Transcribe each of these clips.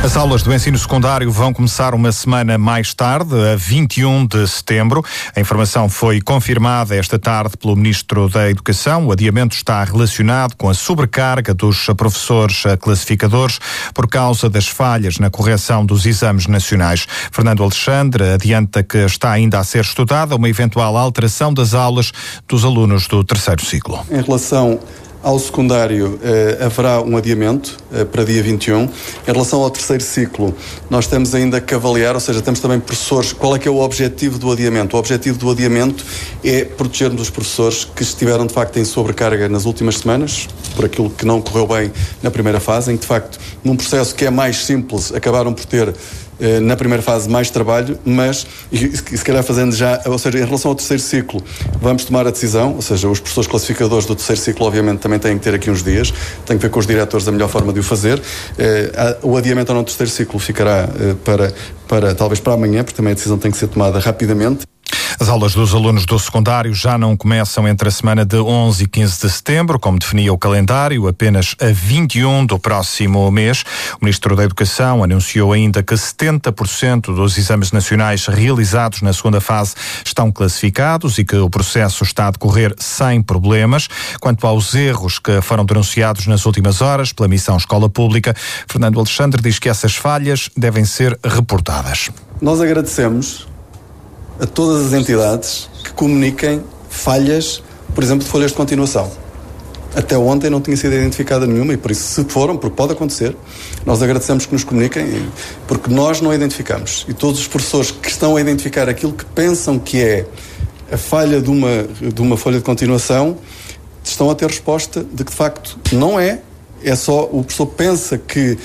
As aulas do ensino secundário vão começar uma semana mais tarde, a 21 de setembro. A informação foi confirmada esta tarde pelo Ministro da Educação. O adiamento está relacionado com a sobrecarga dos professores classificadores por causa das falhas na correção dos exames nacionais. Fernando Alexandre adianta que está ainda a ser estudada uma eventual alteração das aulas dos alunos do terceiro ciclo. Em relação ao secundário, haverá um adiamento para dia 21. Em relação ao terceiro ciclo, nós temos ainda que avaliar, ou seja, temos também professores. Qual é que é o objetivo do adiamento? O objetivo do adiamento é protegermos os professores que estiveram, de facto, em sobrecarga nas últimas semanas, por aquilo que não correu bem na primeira fase, em que, de facto, num processo que é mais simples, acabaram por ter na primeira fase mais trabalho, mas e se calhar fazendo já, ou seja, em relação ao terceiro ciclo, vamos tomar a decisão, ou seja, os professores classificadores do terceiro ciclo obviamente também têm que ter aqui uns dias, têm que ver com os diretores a melhor forma de o fazer. O adiamento ao não terceiro ciclo ficará talvez para amanhã, porque também a decisão tem que ser tomada rapidamente. As aulas dos alunos do secundário já não começam entre a semana de 11 e 15 de setembro, como definia o calendário, apenas a 21 do próximo mês. O Ministro da Educação anunciou ainda que 70% dos exames nacionais realizados na segunda fase estão classificados e que o processo está a decorrer sem problemas. Quanto aos erros que foram denunciados nas últimas horas pela Missão Escola Pública, Fernando Alexandre diz que essas falhas devem ser reportadas. Nós agradecemos a todas as entidades que comuniquem falhas, por exemplo, de folhas de continuação. Até ontem não tinha sido identificada nenhuma e por isso, se foram, porque pode acontecer, nós agradecemos que nos comuniquem, porque nós não identificamos. E todos os professores que estão a identificar aquilo que pensam que é a falha de uma folha de continuação, estão a ter resposta de que de facto não é. É só, o professor pensa que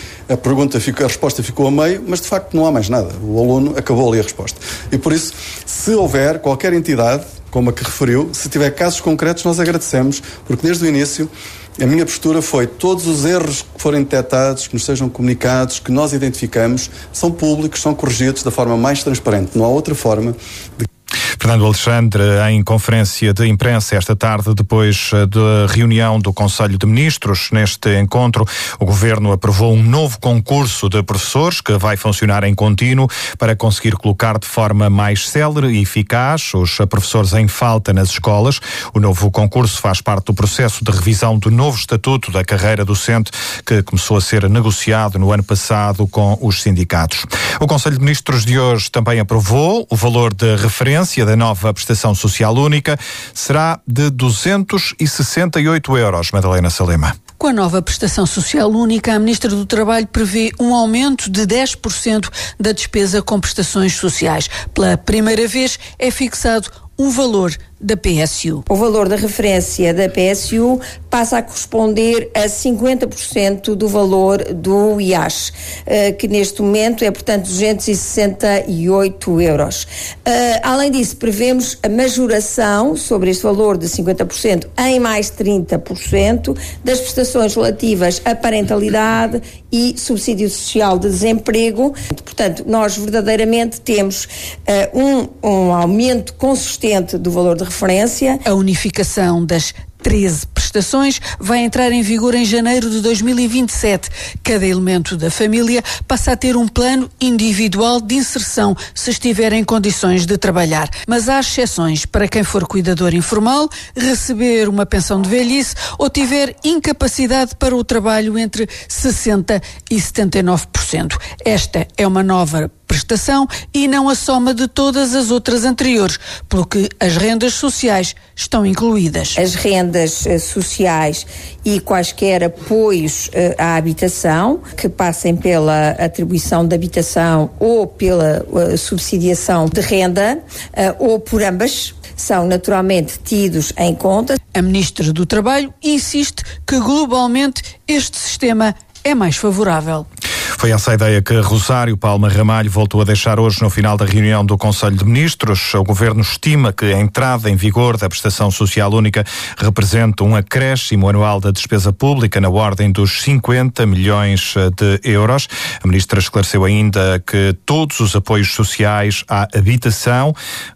a resposta ficou a meio, mas de facto não há mais nada. O aluno acabou ali a resposta. E por isso, se houver qualquer entidade, como a que referiu, se tiver casos concretos, nós agradecemos, porque desde o início a minha postura foi todos os erros que forem detectados, que nos sejam comunicados, que nós identificamos, são públicos, são corrigidos da forma mais transparente. Não há outra forma de... Fernando Alexandre, em conferência de imprensa esta tarde, depois da reunião do Conselho de Ministros. Neste encontro, o Governo aprovou um novo concurso de professores que vai funcionar em contínuo para conseguir colocar de forma mais célere e eficaz os professores em falta nas escolas. O novo concurso faz parte do processo de revisão do novo estatuto da carreira docente que começou a ser negociado no ano passado com os sindicatos. O Conselho de Ministros de hoje também aprovou o valor de referência da nova prestação social única será de 268 euros, Madalena Salema. Com a nova prestação social única, a Ministra do Trabalho prevê um aumento de 10% da despesa com prestações sociais. Pela primeira vez é fixado um valor da PSU. O valor da referência da PSU passa a corresponder a 50% do valor do IAS, que neste momento é, portanto, 268 euros. Além disso, prevemos a majoração sobre este valor de 50% em mais 30% das prestações relativas à parentalidade e subsídio social de desemprego. Portanto, nós verdadeiramente temos um aumento consistente do valor de referência. A unificação das 13 prestações vai entrar em vigor em janeiro de 2027. Cada elemento da família passa a ter um plano individual de inserção se estiver em condições de trabalhar. Mas há exceções para quem for cuidador informal, receber uma pensão de velhice ou tiver incapacidade para o trabalho entre 60% e 79%. Esta é uma nova prestação e não a soma de todas as outras anteriores, pelo que as rendas sociais estão incluídas. As rendas sociais e quaisquer apoios à habitação, que passem pela atribuição de habitação ou pela subsidiação de renda, ou por ambas, são naturalmente tidos em conta. A Ministra do Trabalho insiste que globalmente este sistema é mais favorável. Foi essa a ideia que Rosário Palma Ramalho voltou a deixar hoje no final da reunião do Conselho de Ministros. O Governo estima que a entrada em vigor da prestação social única representa um acréscimo anual da despesa pública na ordem dos 50 milhões de euros. A Ministra esclareceu ainda que todos os apoios sociais à habitação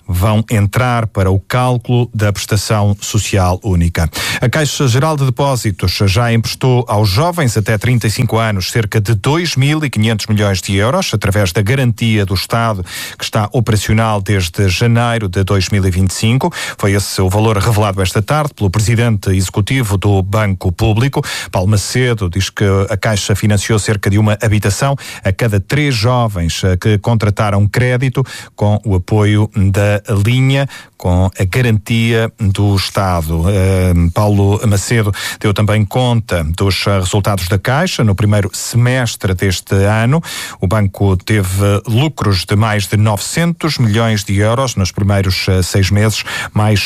vão entrar para o cálculo da prestação social única. A Caixa Geral de Depósitos já emprestou aos jovens até 35 anos cerca de 2.500 milhões de euros, através da garantia do Estado, que está operacional desde janeiro de 2025. Foi esse o valor revelado esta tarde pelo presidente executivo do Banco Público. Paulo Macedo diz que a Caixa financiou cerca de uma habitação a cada 3 jovens que contrataram crédito com o apoio da linha, com a garantia do Estado. Paulo Macedo deu também conta dos resultados da Caixa no primeiro semestre deste ano. O banco teve lucros de mais de 900 milhões de euros nos primeiros 6 meses, mais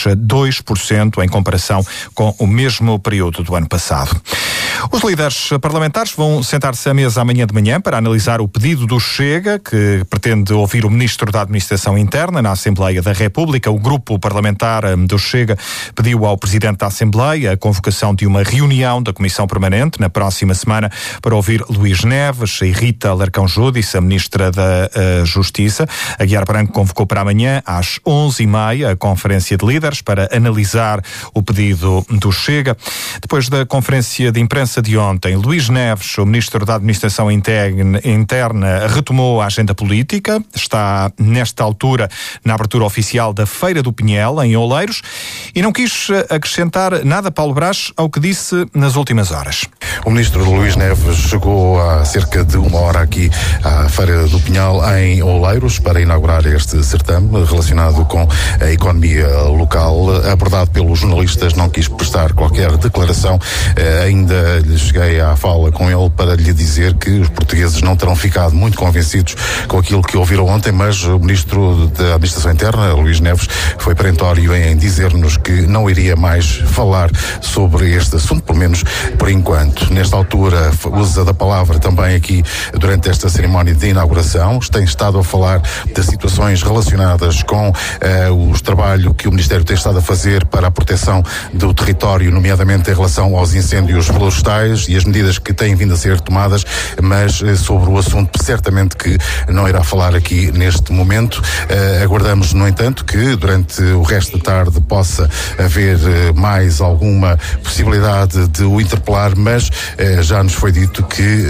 2% em comparação com o mesmo período do ano passado. Os líderes parlamentares vão sentar-se à mesa amanhã de manhã para analisar o pedido do Chega, que pretende ouvir o Ministro da Administração Interna na Assembleia da República. O grupo parlamentar do Chega pediu ao Presidente da Assembleia a convocação de uma reunião da Comissão Permanente na próxima semana para ouvir Luís Neves e Rita Larcão Júdice, a Ministra da Justiça. Aguiar Branco convocou para amanhã às 11h30 a Conferência de Líderes para analisar o pedido do Chega. Depois da conferência de imprensa de ontem, Luís Neves, o Ministro da Administração Interna, retomou a agenda política. Está, nesta altura, na abertura oficial da Feira do Pinhel, em Oleiros, e não quis acrescentar nada, Paulo Brás, ao que disse nas últimas horas. O Ministro Luís Neves chegou há cerca de 1 hora aqui à Feira do Pinhal, em Oleiros, para inaugurar este certame relacionado com a economia local. Abordado pelos jornalistas, não quis prestar qualquer declaração. Ainda lhe cheguei à fala com ele para lhe dizer que os portugueses não terão ficado muito convencidos com aquilo que ouviram ontem, mas o Ministro da Administração Interna, Luís Neves, foi perentório em dizer-nos que não iria mais falar sobre este assunto, pelo menos por enquanto. Nesta altura, usa da palavra também aqui durante esta cerimónia de inauguração. Tem estado a falar de situações relacionadas com o trabalho que o Ministério tem estado a fazer para a proteção do território, nomeadamente em relação aos incêndios florestais e as medidas que têm vindo a ser tomadas, mas sobre o assunto certamente que não irá falar aqui neste momento. Aguardamos, no entanto, que durante o resto da tarde possa haver mais alguma possibilidade de o interpelar, mas já nos foi dito que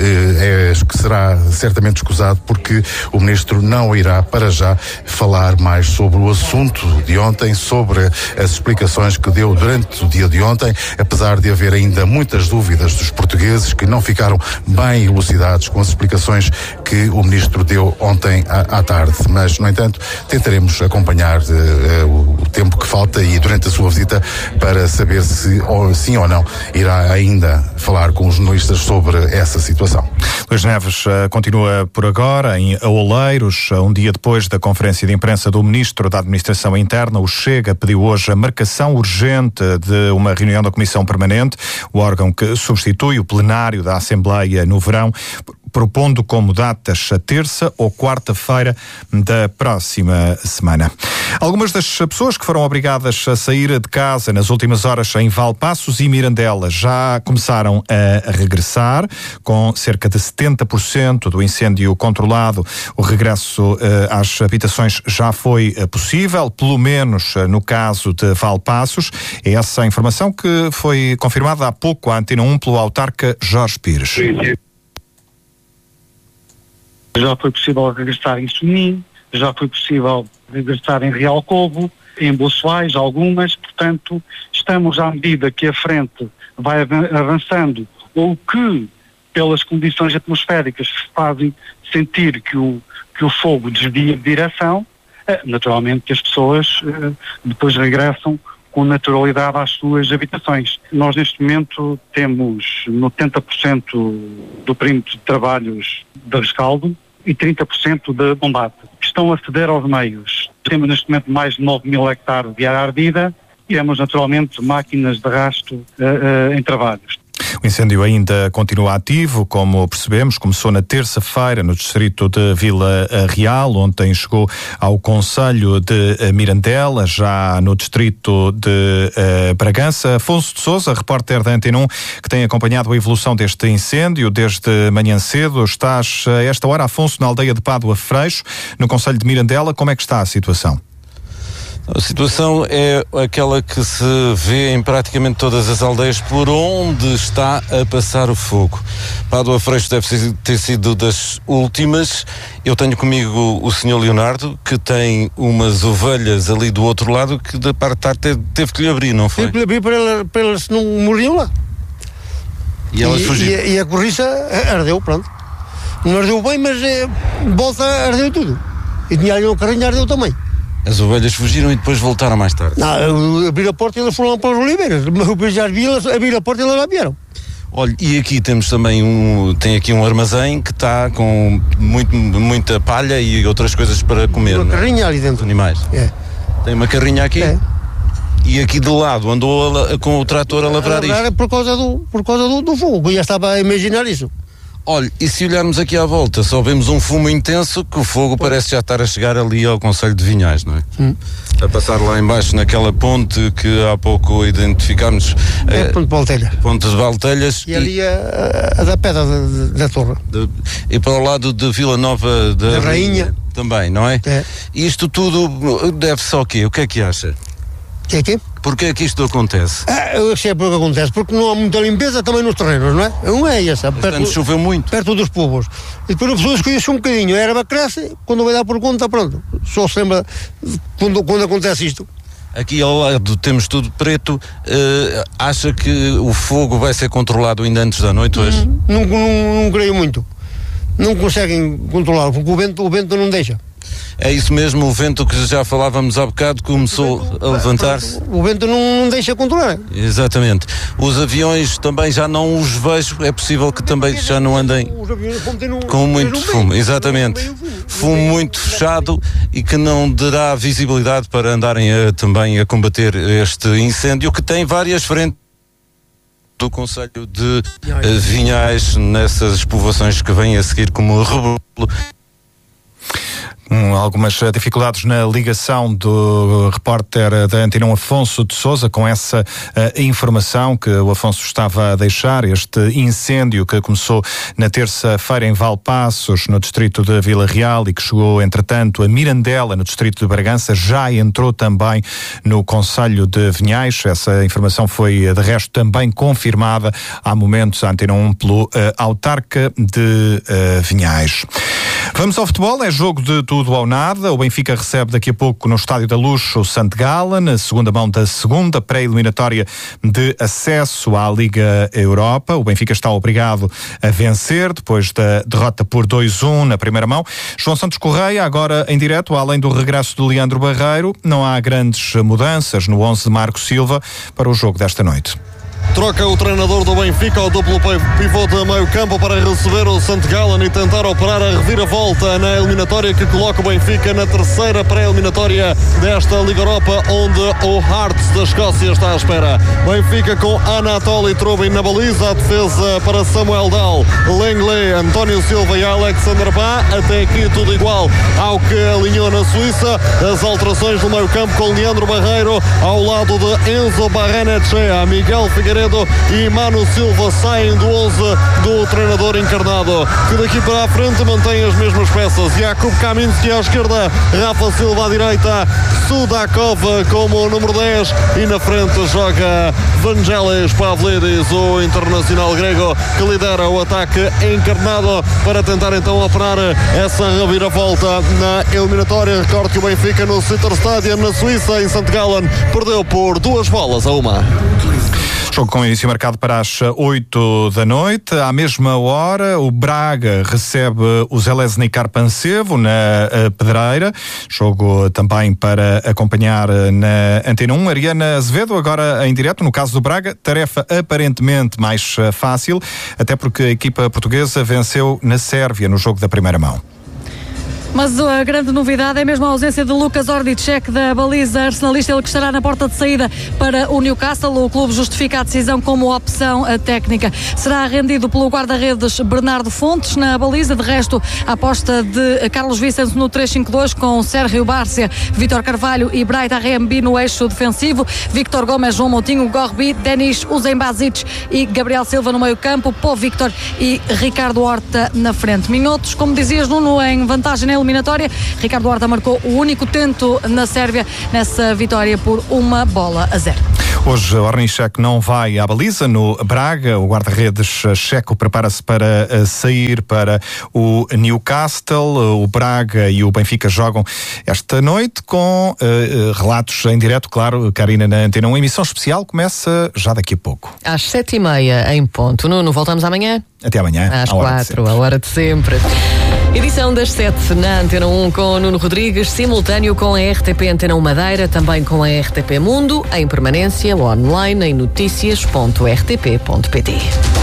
será certamente escusado, porque o Ministro não irá para já falar mais sobre o assunto de ontem, sobre as explicações que deu durante o dia de ontem, apesar de haver ainda muitas dúvidas dos portugueses que não ficaram bem elucidados com as explicações que o Ministro deu ontem à tarde. Mas, no entanto, tentaremos acompanhar o tempo que falta e durante a sua visita para saber se sim ou não irá ainda falar com os jornalistas sobre essa situação. Luís Neves continua por agora em Oleiros. Um dia depois da conferência de imprensa do Ministro da Administração Interna, o Chega pediu hoje a marcação urgente de uma reunião da Comissão Permanente, o órgão que substitui o plenário da Assembleia no verão, propondo como datas a terça ou quarta-feira da próxima semana. Algumas das pessoas que foram obrigadas a sair de casa nas últimas horas em Valpaços e Mirandela já começaram a regressar, com cerca de 70% do incêndio controlado. O regresso às habitações já foi possível, pelo menos no caso de Valpaços. É essa a informação que foi confirmada há pouco à Antena 1 pelo autarca Jorge Pires. Já foi possível regressar em Sonim, já foi possível regressar em Real Covo, em Boçoais, algumas. Portanto, estamos à medida que a frente vai avançando ou que, pelas condições atmosféricas, fazem sentir que o fogo desvia de direção, naturalmente que as pessoas depois regressam com naturalidade às suas habitações. Nós, neste momento, temos 90% do perímetro de trabalhos de rescaldo e 30% de combate. Estão a ceder aos meios. Temos, neste momento, mais de 9.000 hectares de área ardida e temos, naturalmente, máquinas de rasto em trabalhos. O incêndio ainda continua ativo, como percebemos. Começou na terça-feira no distrito de Vila Real, ontem chegou ao concelho de Mirandela, já no distrito de Bragança. Afonso de Sousa, repórter da Antena 1, que tem acompanhado a evolução deste incêndio desde manhã cedo. Estás a esta hora, Afonso, na aldeia de Pádua Freixo, no concelho de Mirandela. Como é que está a situação? A situação é aquela que se vê em praticamente todas as aldeias por onde está a passar o fogo. Pádua Freixo deve ter sido das últimas. Eu tenho comigo o Sr. Leonardo, que tem umas ovelhas ali do outro lado, que da parte de tarde teve que lhe abrir, não foi? Teve que lhe abrir para elas não morriam lá. E elas fugiram. E a corriça ardeu, pronto. Não ardeu bem, mas volta ardeu tudo. E tinha ali um carrinho, ardeu também. As ovelhas fugiram e depois voltaram mais tarde. Não, abrir a porta e elas foram lá para as oliveiras. Mas já vi elas abrir a porta e elas lá vieram. Olha, e aqui temos também tem aqui um armazém que está com muita palha e outras coisas para comer. Uma carrinha ali dentro. Animais. É. Tem uma carrinha aqui? É. E aqui de lado andou com o trator a lavrar isto? Por causa do fogo, eu já estava a imaginar isso. Olha, e se olharmos aqui à volta, só vemos um fumo intenso, que o fogo parece já estar a chegar ali ao Concelho de Vinhais, não é? A passar lá embaixo naquela ponte que há pouco identificámos. Ponte de Valtelhas. Ponte de Valtelhas. E ali a da pedra da torre. E para o lado de Vila Nova da Rainha. Também, não é? É. Isto tudo deve-se ao quê? O que é que acha? Quê? Porquê é que isto acontece? Eu sei porque acontece, porque não há muita limpeza também nos terrenos, não é? Não é essa. Choveu muito. Perto dos povos. E depois a pessoa escolhe-se um bocadinho, a erva cresce, quando vai dar por conta, pronto. Só se lembra quando acontece isto. Aqui ao lado temos tudo preto. Acha que o fogo vai ser controlado ainda antes da noite hoje? Não creio muito. Não conseguem controlar, porque o vento não deixa. É isso mesmo, o vento que já falávamos há bocado começou a levantar-se. O vento não deixa controlar. Exatamente. Os aviões também já não os vejo, é possível que também já não andem com muito fumo. Exatamente. Fumo muito fechado e que não dará visibilidade para andarem também a combater este incêndio que tem várias frentes do Concelho de Vinhais nessas povoações que vêm a seguir como Rebelo. Algumas dificuldades na ligação do repórter da Antena 1 Afonso de Sousa com essa informação que o Afonso estava a deixar, este incêndio que começou na terça-feira em Valpaços, no distrito de Vila Real, e que chegou entretanto a Mirandela, no distrito de Bragança, já entrou também no Concelho de Vinhais. Essa informação foi de resto também confirmada há momentos à Antena 1 pelo autarca de Vinhais. Vamos ao futebol, é jogo de tudo ou nada. O Benfica recebe daqui a pouco no Estádio da Luz o St. Gallen, a segunda mão da segunda pré-eliminatória de acesso à Liga Europa. O Benfica está obrigado a vencer depois da derrota por 2-1 na primeira mão. João Santos Correia, agora em direto, além do regresso de Leandro Barreiro, não há grandes mudanças no 11 de Marco Silva para o jogo desta noite. Troca o treinador do Benfica ao duplo pivô de meio campo para receber o St. Gallen e tentar operar a reviravolta na eliminatória que coloca o Benfica na terceira pré-eliminatória desta Liga Europa, onde o Hearts da Escócia está à espera. Benfica com Anatoly Trubin na baliza, a defesa para Samuel Dahl, Lenglet, António Silva e Alexander Bá. Até aqui tudo igual ao que alinhou na Suíça. As alterações no meio campo com Leandro Barreiro ao lado de Enzo Barrenetxea, Miguel Figueiredo e Manu Silva saem do 11 do treinador encarnado, que daqui para a frente mantém as mesmas peças. Jakub Kaminski à esquerda, Rafa Silva à direita, Sudakov como o número 10 e na frente joga Vangelis Pavlidis, o internacional grego que lidera o ataque encarnado para tentar então operar essa reviravolta na eliminatória. Recordo que o Benfica no Sitter Stadium na Suíça, em St. Gallen, perdeu por 2-1. Jogo com início marcado para as 8 da noite. À mesma hora, o Braga recebe o Železný Karpancevo na Pedreira. Jogo também para acompanhar na Antena 1. Ariana Azevedo, agora em direto, no caso do Braga, tarefa aparentemente mais fácil, até porque a equipa portuguesa venceu na Sérvia no jogo da primeira mão. Mas a grande novidade é mesmo a ausência de Lukas Ordicek da baliza arsenalista, ele que estará na porta de saída para o Newcastle. O clube justifica a decisão como opção técnica. Será rendido pelo guarda-redes Bernardo Fontes na baliza. De resto, a aposta de Carlos Vicente no 3-5-2 com Sérgio Bárcia, Vítor Carvalho e Bright Arrembi no eixo defensivo, Victor Gomes, João Moutinho, Gorbi, Denis Uzembazic e Gabriel Silva no meio campo, Pó Victor e Ricardo Horta na frente. Minhotos, como dizias, Nuno, em vantagem na eliminatória. Ricardo Horta marcou o único tento na Sérvia nessa vitória por 1-0. Hoje, Ornišek não vai à baliza no Braga. O guarda-redes checo prepara-se para sair para o Newcastle. O Braga e o Benfica jogam esta noite com relatos em direto, claro, Karina, na Antena 1. Emissão especial começa já daqui a pouco. Às 7h30 em ponto. Nuno, voltamos amanhã? Até amanhã. Às 4, a hora de sempre. Edição das 7 na Antena 1 com Nuno Rodrigues, simultâneo com a RTP Antena 1 Madeira, também com a RTP Mundo, em permanência ou online em noticias.rtp.pt.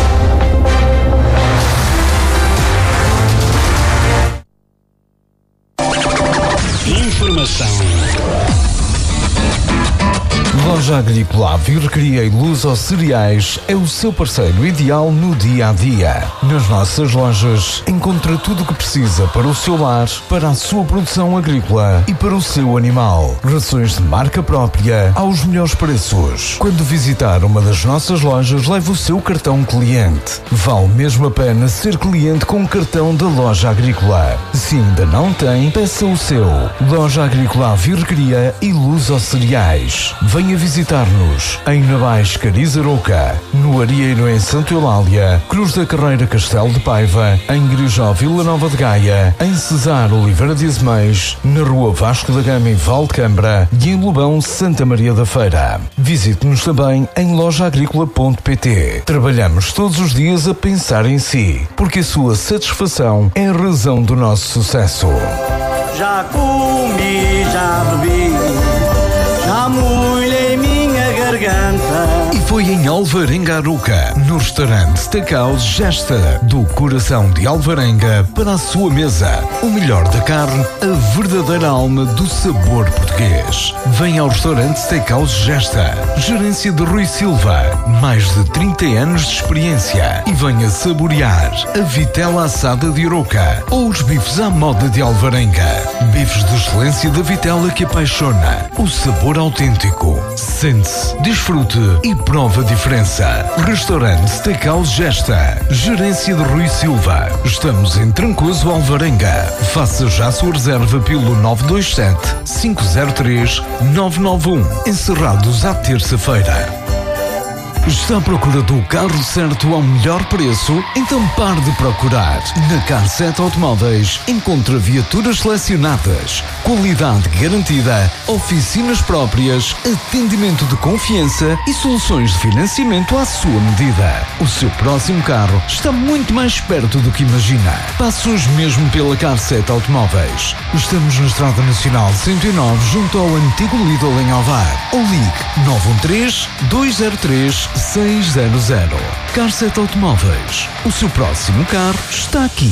Informação. Loja Agrícola Virgueria e Luso Cereais é o seu parceiro ideal no dia-a-dia. Nas nossas lojas encontra tudo o que precisa para o seu lar, para a sua produção agrícola e para o seu animal. Rações de marca própria aos melhores preços. Quando visitar uma das nossas lojas, leve o seu cartão cliente. Vale mesmo a pena ser cliente com o cartão da Loja Agrícola. Se ainda não tem, peça o seu. Loja Agrícola Virgueria e Luso Cereais. Venha visitar-nos em Navais Cariz Arouca, no Arieiro em Santa Eulália, Cruz da Carreira Castelo de Paiva, em Grijó Vila Nova de Gaia, em Cesar Oliveira de Azeméis, na Rua Vasco da Gama em Valdecambra e em Lobão Santa Maria da Feira. Visite-nos também em lojaagricola.pt. Trabalhamos todos os dias a pensar em si, porque a sua satisfação é a razão do nosso sucesso. Já comi, já bebi, já molhei minha garganta. E foi em Alvarenga Arouca, no restaurante Steakhouse Gesta, do coração de Alvarenga para a sua mesa. O melhor da carne, a verdadeira alma do sabor português. Venha ao restaurante Steakhouse Gesta, gerência de Rui Silva, mais de 30 anos de experiência. E venha saborear a vitela assada de Arouca ou os bifes à moda de Alvarenga. Bifes de excelência da vitela que apaixona. O sabor autêntico. Sente-se, desfrute e prova a diferença. Restaurante Steakhouse Gesta, gerência de Rui Silva. Estamos em Trancoso, Alvarenga. Faça já a sua reserva pelo 927-503-991. Encerrados à terça-feira. Está à procura do carro certo ao melhor preço? Então pare de procurar. Na Car7 Automóveis encontra viaturas selecionadas, qualidade garantida, oficinas próprias, atendimento de confiança e soluções de financiamento à sua medida. O seu próximo carro está muito mais perto do que imagina. Passe hoje mesmo pela Car7 Automóveis. Estamos na Estrada Nacional 109, junto ao antigo Lidl em Alvar. Ou ligue 913-203-600. Car7 Automóveis. O seu próximo carro está aqui.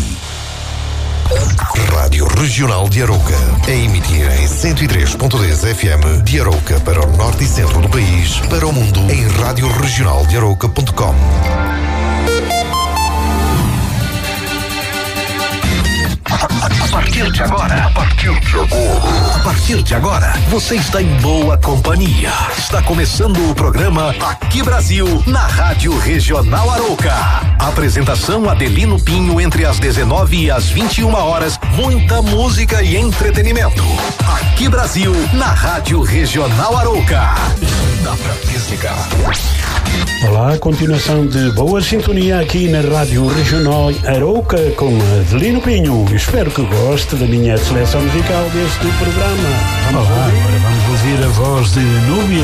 Rádio Regional de Arouca. A emitir em 103.10 FM de Arouca para o norte e centro do país, para o mundo em radioregionaldearouca.com. A partir de agora, você está em boa companhia. Está começando o programa Aqui Brasil, na Rádio Regional Arouca. Apresentação Adelino Pinho entre as 19 e as 21 horas. Muita música e entretenimento. Aqui Brasil, na Rádio Regional Arouca. Dá pra desligar. Olá, continuação de boa sintonia aqui na Rádio Regional Arouca com Adelino Pinho. Espero que goste da minha seleção musical deste programa. Vamos ouvir a voz de Núbia.